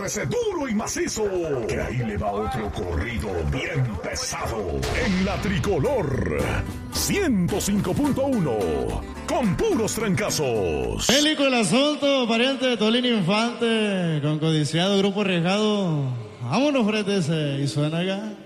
agárrese duro y macizo, que ahí le va otro corrido bien pesado. En la Tricolor 105.1, con puros trancazos. Bélico el asunto, pariente de Tolín Infante, con codiciado grupo arriesgado. Vámonos, frente ese, y suena acá.